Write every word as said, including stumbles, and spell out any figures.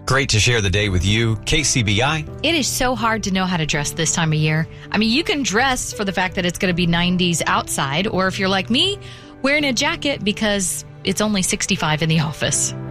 Great to share the day with you, K C B I. It is so hard to know how to dress this time of year. I mean, you can dress for the fact that it's going to be nineties outside, or if you're like me, wearing a jacket because it's only sixty-five in the office.